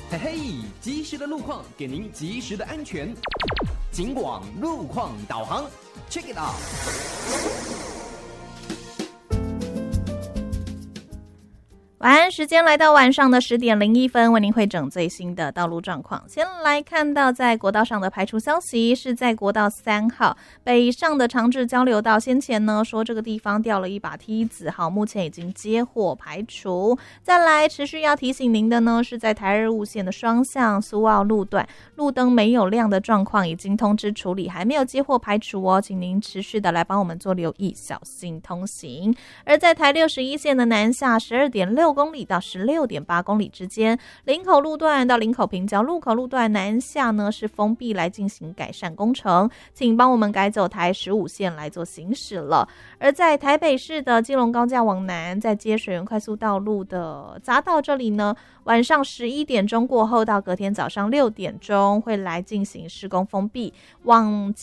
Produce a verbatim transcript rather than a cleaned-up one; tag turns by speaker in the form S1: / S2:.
S1: 嘿嘿，及时的路况给您及时的安全。警广路况导航 ，check it out。
S2: 晚安，时间来到晚上的十点零一分，为您汇整最新的道路状况。先来看到在国道上的排除消息，是在国道三号北上的长治交流道，先前呢说这个地方掉了一把梯子，好，目前已经接获排除。再来持续要提醒您的呢，是在台二五线的双向苏澳路段，路灯没有亮的状况已经通知处理，还没有接获排除哦，请您持续的来帮我们做留意，小心通行。而在台六十一线的南下十二点六公里到十六点八公里之间，林口路段到林口平交路口路段南下呢是封闭来进行改善工程，请帮我们改走台十五线来做行驶了。而在台北市的基隆高架往南，在接水源快速道路的匝道这里呢，晚上十一点钟过后到隔天早上六点钟会来进行施工封闭，往